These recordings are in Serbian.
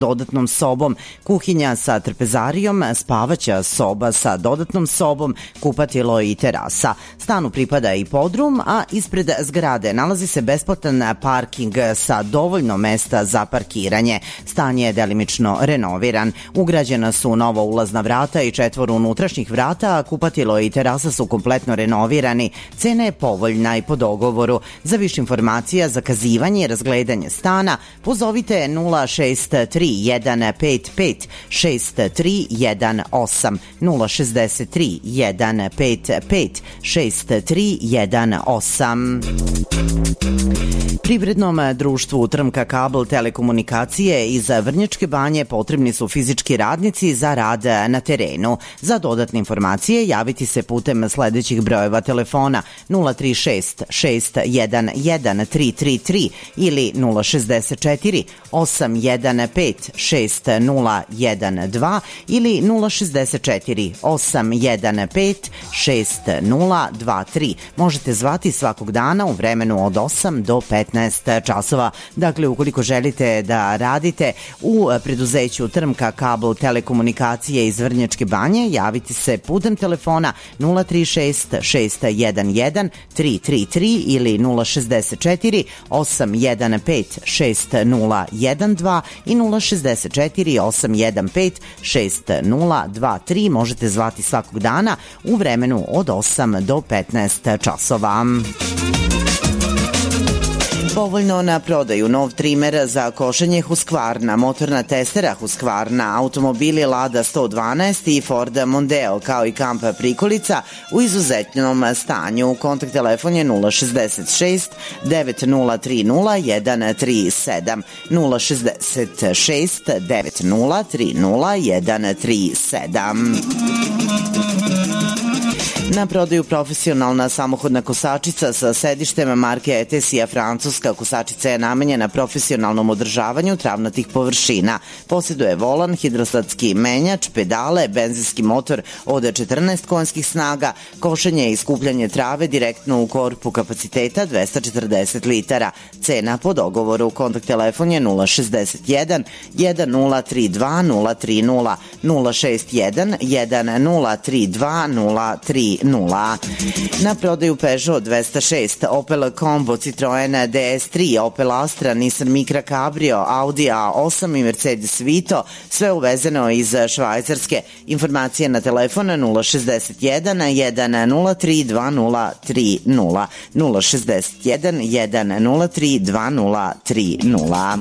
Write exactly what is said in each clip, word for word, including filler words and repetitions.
dodatnom sobom, kuhinja sa trpezarijom, spavaća soba sa dodatnom sobom, kupatilo i terasa. Stanu pripada i podrum, a ispred zgrade nalazi se besplatan parking sa dovoljno mesta za parkiranje. Stan je delimično renoviran. Ugrađena su nova ulazna vrata i četvor unutrašnjih vrata, a kupatilo i terasa su kompletno renovirani. Cena je povoljna i po dogovoru. Za više informacija, zakazivanje i razgledanje stana pozovite nula šest tri jedan pet pet šest tri jedan osam, nula šest tri jedan pet pet šest tri jedan osam. Privrednom društvu Trmka kabel telekomunikacije iz Vrnjačke Banje potrebni su fizički radnici za rad na terenu. Za dodatne informacije javiti se putem sledećih brojeva telefona nula tri šest šest jedan jedan tri tri tri ili nula šest četiri osam jedan pet šest nula jedan dva ili nula šest četiri osam jedan pet šest nula dva tri. Možete zvati svakog dana u vremenu od osam do petnaest časova. Dakle, ukoliko želite da radite u preduzeću Trmka kabel telekomunikacije iz Vrnjačke Banje, javite se putem telefona nula tri šest šest jedan jedan tri tri tri ili nula šest četiri osam jedan pet šest nula jedan dva i nula šest četiri osam jedan pet šest nula dva tri. Možete zvati svakog dana u vremenu od osam do petnaest časova. Povoljno na prodaju nov trimer za košenje Husqvarna, motorna testera Husqvarna, automobili Lada sto dvanaest i Ford Mondeo, kao i kamp prikolica u izuzetnom stanju. Kontakt telefon je nula šest šest devet nula tri nula jedan tri sedam, nula šest šest devet nula tri nula jedan tri sedam. Na prodaju profesionalna samohodna kosačica sa sedištem marke Etesija Francuska. Kosačica je namenjena profesionalnom održavanju travnatih površina. Posjeduje volan, hidrostatski menjač, pedale, benzinski motor od četrnaest konjskih snaga, košenje i skupljanje trave direktno u korpu kapaciteta dvesta četrdeset litara. Cena po dogovoru. Kontakt telefon je nula šest jedan jedan nula tri dva nula tri nula, nula šest jedan jedan nula tri dva nula tri nula. Na prodaju Peugeot dvesta šest, Opel Combo, Citroen D S tri, Opel Astra, Nissan Micra Cabrio, Audi A osam i Mercedes Vito, sve uvezeno iz Švajcarske. Informacije na telefon nula šest jedan jedan nula tri dva nula tri nula, nula šest jedan jedan nula tri dva nula tri nula.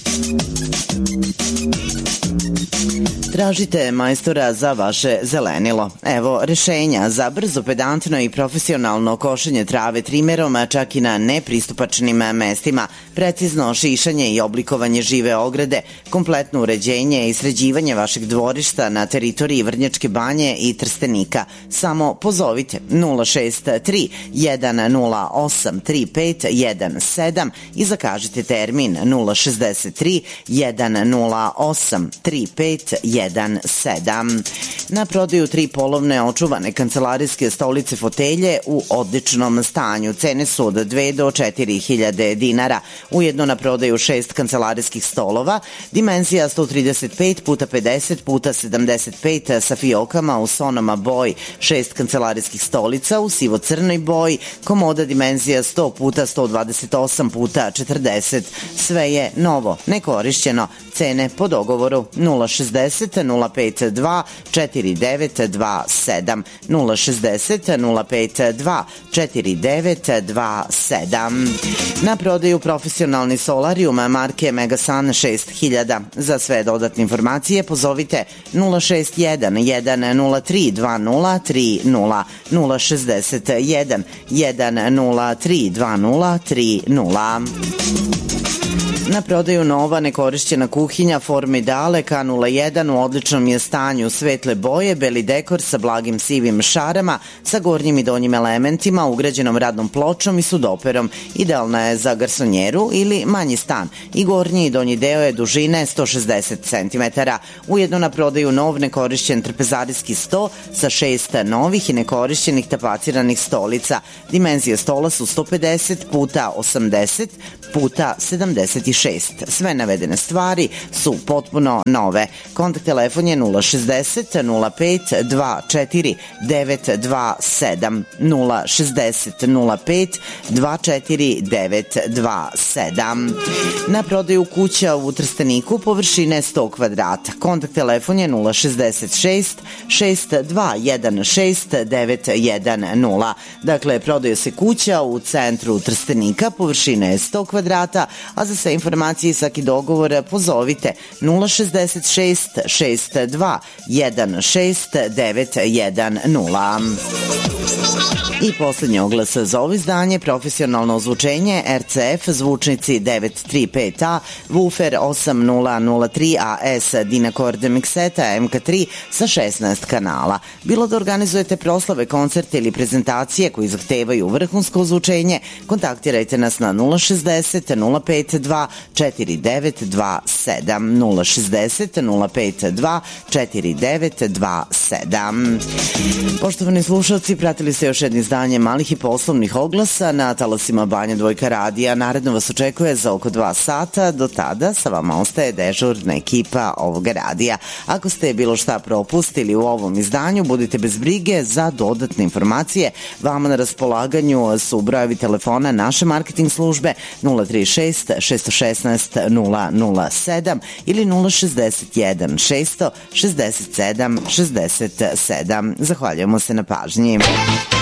Tražite majstora za vaše zelenilo. Evo rešenja za brzo, pedantno i profesionalno košenje trave trimerom, čak i na nepristupačnim mestima, precizno šišanje i oblikovanje žive ograde, kompletno uređenje i sređivanje vašeg dvorišta na teritoriji Vrnjačke Banje i Trstenika. Samo pozovite nula šest tri jedan nula osam tri pet jedan sedam i zakažite termin nula šest tri jedan nula osam tri pet jedan sedam. Na prodaju tri polovne očuvane kancelarijske stolice fotelje u odličnom stanju. Cene su od dve do četiri hiljade dinara. Ujedno na prodaju šest kancelarijskih stolova, dimenzija sto trideset pet puta pedeset puta sedamdeset pet sa fiokama u sonoma boji, šest kancelarijskih stolica u sivo-crnoj boji, komoda dimenzija sto puta sto dvadeset osam puta četrdeset. Sve je novo, nekorišćeno. Cene po dogovoru nula šest nula pet dva četiri devet dva sedam, nula šest nula pet dva četiri devet dva sedam. Na prodaju profesionalni solarijum marke Megasun šest hiljada. Za sve dodatne informacije pozovite nula šest jedan jedan nula tri dva nula tri nula, nula šest jedan jedan nula tri dva nula tri nula. Na prodaju nova nekorišćena kuhinja Formidale K nula jedan u odličnom je stanju, svetle boje, beli dekor sa blagim sivim šarama, sa gornjim i donjim elementima, ugrađenom radnom pločom i sudoperom. Idealna je za garsonjeru ili manji stan i gornji i donji deo je dužine sto šezdeset centimetara. Ujedno na prodaju nov nekorišćen trpezarijski sto sa šest novih i nekorišćenih tapaciranih stolica. Dimenzije stola su sto pedeset puta osamdeset puta sedamdeset šest šest. Sve navedene stvari su potpuno nove. Kontakt telefon je nula šezdeset nula pet dva četiri devet dva sedam, nula šezdeset nula pet dva četiri devet dva sedam. Na prodaju kuća u Trsteniku površine sto kvadrata. Kontakt telefon je nula šezdeset šest šest dva jedan šest devet jedan nula. Dakle, prodaje se kuća u centru Trstenika, površine je sto kvadrata, a za sve informacije i svaki dogovor pozovite nula šezdeset šest šest dva jedan šest devet jedan nula. I poslednji oglas za ovo izdanje, profesionalno ozvučenje R C F, zvučnici devet tri pet A, woofer osam nula nula tri A S, Dynacord mikseta M K tri sa šesnaest kanala. Bilo da organizujete proslave, koncerte ili prezentacije koji zahtevaju vrhunsko ozvučenje, kontaktirajte nas na nula šezdeset nula pet dva četiri devet dva sedam, nula šezdeset nula pet dva četiri devet dva sedam. Poštovani slušalci, pratili ste još jedno izdanje malih i poslovnih oglasa na talasima Banja Dvojka radija. Naredno vas očekuje za oko dva sata. Do tada sa vama ostaje dežurna ekipa ovoga radija. Ako ste bilo šta propustili u ovom izdanju, budite bez brige, za dodatne informacije vama na raspolaganju su brojevi telefona naše marketing službe nula tri šest šest jedan šest nula nula sedam ili nula šezdeset jedan šest šezdeset sedam šezdeset sedam. Zahvaljujemo se na pažnji.